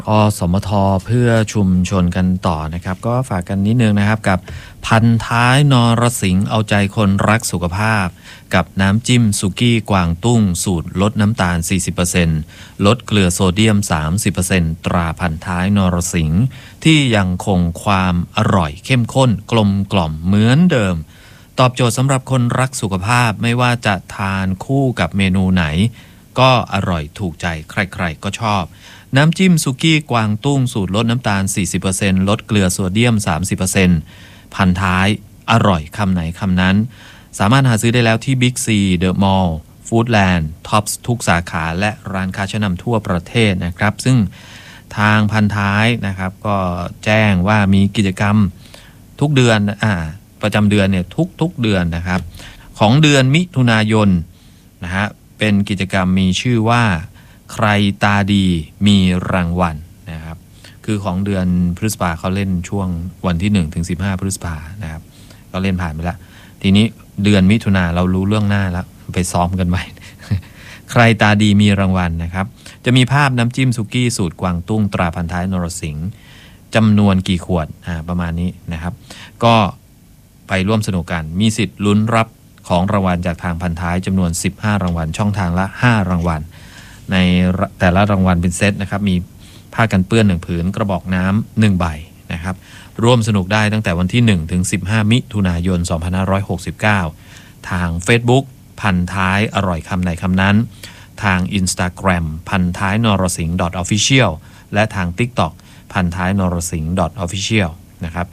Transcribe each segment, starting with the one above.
อสมทเพื่อชุมชนกันต่อนะครับก็ฝากกันนิดนึงนะครับกับพันท้ายนรสิงห์เอาใจคนรักสุขภาพกับน้ำจิ้มสุกี้กวางตุ้งสูตรลดน้ำตาล 40% ลดเกลือโซเดียม 30% ตราพันท้ายนรสิงห์ที่ยังคงความอร่อยเข้มข้นกลมกล่อมเหมือนเดิมตอบโจทย์สำหรับคนรักสุขภาพไม่ว่าจะทานคู่กับเมนูไหนก็อร่อยถูกใจใครๆก็ชอบน้ำจิ้มสุกี้กวางตุ้งสูตรลดน้ำตาล 40% ลดเกลือโซเดียม 30% พันท้ายอร่อยคำไหนคำนั้นสามารถหาซื้อได้แล้วที่ Big C The Mall Foodland Tops ทุกสาขาและร้านค้าชั้นนำทั่วประเทศนะครับซึ่งทางพันท้ายนะครับก็แจ้งว่ามีกิจกรรมทุกเดือนประจำเดือนเนี่ยทุกเดือนนะครับของเดือนมิถุนายนนะฮะเป็นกิจกรรมมีชื่อว่าใครตาดีมีรางวัลนะครับคือของเดือนพฤษภาเขาเล่นช่วงวันที่1ถึง15พฤษภานะครับก็เล่นผ่านไปแล้วทีนี้เดือนมิถุนาเรารู้เรื่องหน้าแล้วไปซ้อมกันไว้ ใครตาดีมีรางวัลนะครับจะมีภาพน้ำจิ้มสุกี้สูตรกวางตุ้งตราพันท้ายนรสิงห์จำนวนกี่ขวดประมาณนี้นะครับก็ไปร่วมสนุกกันมีสิทธิ์ลุ้นรับของรางวัลจากทางพันท้ายจำนวน15รางวัลช่องทางละ5รางวัลในแต่ละรางวัลเป็นเซตนะครับมีผ้ากันเปื้อน1ผืนกระบอกน้ำ1ใบนะครับร่วมสนุกได้ตั้งแต่วันที่1ถึง15มิถุนายน2569ทาง Facebook พันท้ายอร่อยคำไหนคำนั้นทาง Instagram พันท้ายนรสิงห์ .official และทาง TikTok พันท้ายนรสิงห์ .official นะครับ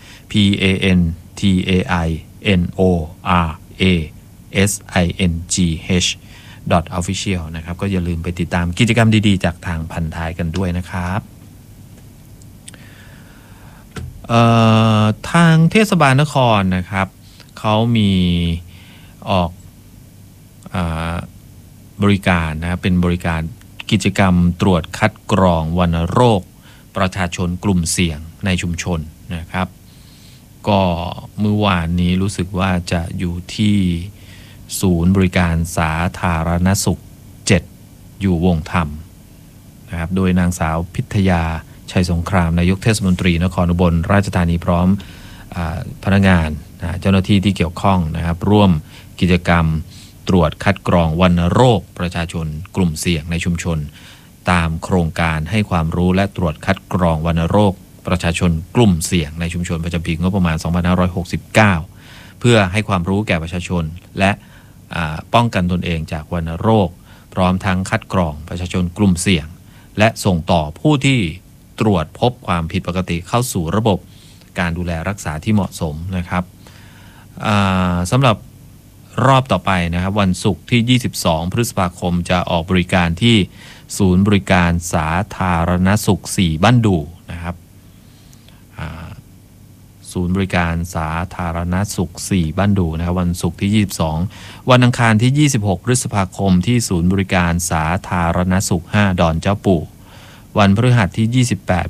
PANTAINORASINGH .official นะครับก็อย่าลืมไปติดตามกิจกรรมดีๆจากทางพันท้ายกันด้วยนะครับทางเทศบาลนครนะครับเขามีออกบริการนะเป็นบริการกิจกรรมตรวจคัดกรองวัณโรคประชาชนกลุ่มเสี่ยงในชุมชนนะครับก็เมื่อวานนี้รู้สึกว่าจะอยู่ที่ศูนย์บริการสาธารณสุข7อยู่วงธรรมนะครับโดยนางสาวพิทยาชัยสงครามนายกเทศมนตรีนครอุบลราชธานีพร้อมพนักงานเจ้าหน้าที่ที่เกี่ยวข้องนะครับร่วมกิจกรรมตรวจคัดกรองวัณโรคประชาชนกลุ่มเสี่ยงในชุมชนตามโครงการให้ความรู้และตรวจคัดกรองวัณโรคประชาชนกลุ่มเสี่ยงในชุมชนประจำปีงบประมาณ2569เพื่อให้ความรู้แก่ประชาชนและป้องกันตนเองจากวัณโรคพร้อมทั้งคัดกรองประชาชนกลุ่มเสี่ยงและส่งต่อผู้ที่ตรวจพบความผิดปกติเข้าสู่ระบบการดูแลรักษาที่เหมาะสมนะครับสำหรับรอบต่อไปนะครับวันศุกร์ที่22พฤษภาคมจะออกบริการที่ศูนย์บริการสาธารณสุข4บ้านดูนะครับศูนย์บริการสาธารณสุข4บ้านดูนะครับวันศุกร์ที่22วันอังคารที่26พฤษภาคมที่ศูนย์บริการสาธารณสุข5ดอนเจ้าปู่วันพฤหัสที่28